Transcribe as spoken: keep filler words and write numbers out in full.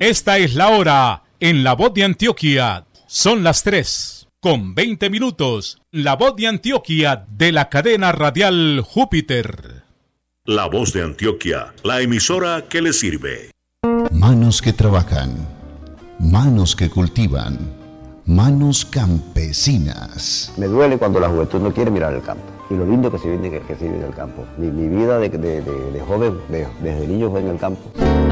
Esta es la hora en La Voz de Antioquia. Son las tres con veinte minutos. La Voz de Antioquia de la cadena radial Júpiter. La Voz de Antioquia, la emisora que le sirve. Manos que trabajan, manos que cultivan, manos campesinas. Me duele cuando la juventud no quiere mirar el campo. Y lo lindo que se vive, que, que se vive en el campo. Mi, mi vida de, de, de, de joven, de, desde niño fue en el campo.